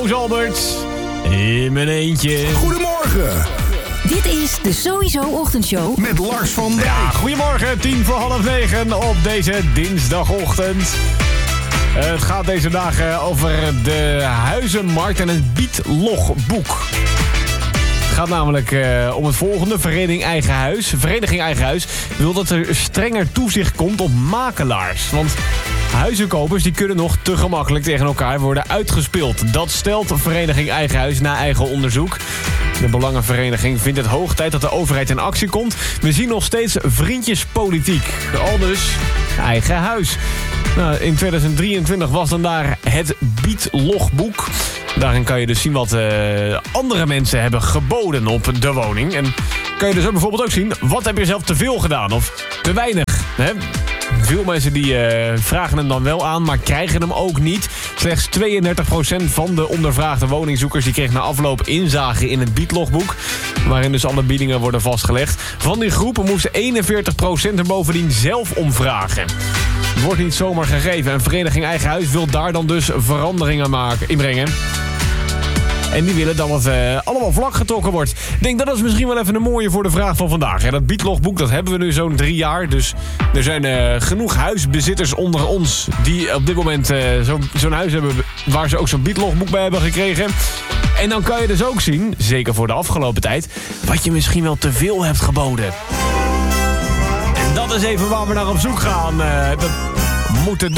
Koos Albert. In mijn eentje. Goedemorgen. Dit is de Sowieso Ochtendshow. Met Lars van Dijk. Ja, goedemorgen, 8:10 op deze dinsdagochtend. Het gaat deze dagen over de huizenmarkt en het biedlogboek. Het gaat namelijk om het volgende. Vereniging Eigen Huis wil dat er strenger toezicht komt op makelaars. Want huizenkopers die kunnen nog te gemakkelijk tegen elkaar worden uitgespeeld. Dat stelt Vereniging Eigen Huis na eigen onderzoek. De Belangenvereniging vindt het hoog tijd dat de overheid in actie komt. We zien nog steeds vriendjespolitiek. Aldus Eigen Huis. Nou, in 2023 was dan daar het biedlogboek. Daarin kan je dus zien wat andere mensen hebben geboden op de woning. En kan je dus ook bijvoorbeeld ook zien, wat heb je zelf te veel gedaan of te weinig. Hè? Veel mensen die vragen hem dan wel aan, maar krijgen hem ook niet. Slechts 32% van de ondervraagde woningzoekers die kreeg na afloop inzage in het biedlogboek, waarin dus alle biedingen worden vastgelegd. Van die groepen moesten 41% er bovendien zelf om vragen. Het wordt niet zomaar gegeven en Vereniging Eigen Huis wil daar dan dus veranderingen inbrengen. En die willen dat het allemaal vlak getrokken wordt. Ik denk dat is misschien wel even een mooie voor de vraag van vandaag. Ja, dat biedlogboek dat hebben we nu zo'n 3 jaar. Dus er zijn genoeg huisbezitters onder ons die op dit moment zo'n huis hebben waar ze ook zo'n biedlogboek bij hebben gekregen. En dan kan je dus ook zien, zeker voor de afgelopen tijd, wat je misschien wel te veel hebt geboden. En dat is even waar we naar op zoek gaan. Dat moeten doen.